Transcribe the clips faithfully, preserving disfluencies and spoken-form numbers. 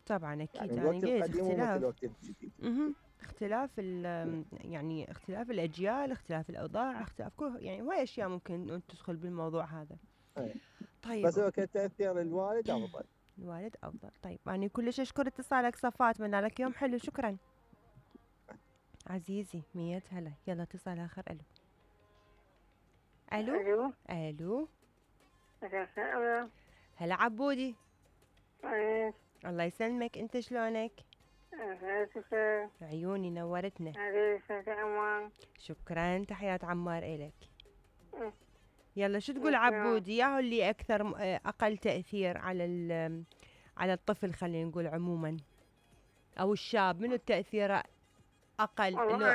طبعا اكيد يعني يعني الوقت ليش القديم مو مثل اختلاف. الوقت الجديد. اها اختلاف ال يعني اختلاف الاجيال، اختلاف الاوضاع، اختلاف كل يعني هواي اشياء ممكن أن تدخل بالموضوع هذا. إيه. بس طيب هو كتأثير الوالد أفضل. الوالد افضل. طيب انا كلش اشكر اتصالك صفاء، اتمنى لك يوم حلو. شكرا عزيزي. مية هلا. يلا اتصال اخر. الو الو الو الو. الو هلا عبودي. ايه الله يسلمك، انت شلونك؟ ازيك عيوني نورتنا. عليك امان شكرا، تحيات عمار إلك. يلا شو تقول عبودي؟ ياهو اللي اكثر م- اقل تاثير على ال- على الطفل، خلينا نقول عموما، او الشاب، منو التاثير اقل لو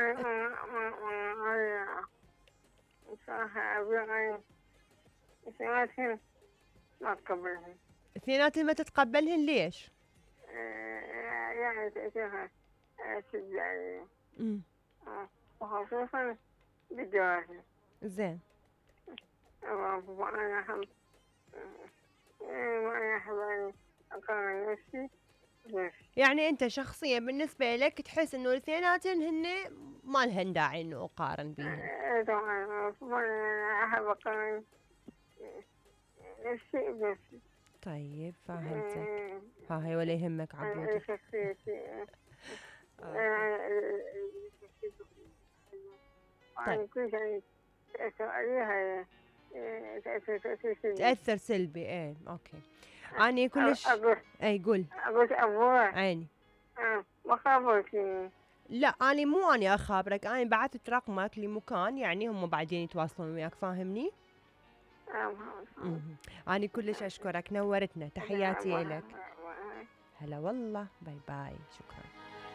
صراحة أبي سمعتهم ما تقبلهم اثنيناتهم ما تتقبلهن؟ ليش؟ يعني تأثيرها تشجعني امم وخصوصا بالجواز. زين. وأنا أحب وأنا أحب أن أقارن نفسي بنفسي. يعني انت شخصيا بالنسبه لك تحس انه الاثنيناتن هن ما لهن داعي انه اقارن بيهن؟ طبعا وأنا أحب أقارن نفسي بنفسي. طيب فهمتك. ها هي ولا يهمك عبودي. شخصيتي طيب كل شيء تأثر عليها تأثر تأثير سلبي. تاثر سلبي. ايه اوكي. اني كلش. أقول اي قول. أقول أبوه عيني. ما خابرتني. لا اني مو اني اخابرك، اني بعثت رقمك لمكان يعني هم بعدين يتواصلون وياك، فاهمني؟ اني كلش اشكرك، نورتنا، تحياتي لك. هلا والله، باي باي، شكرا.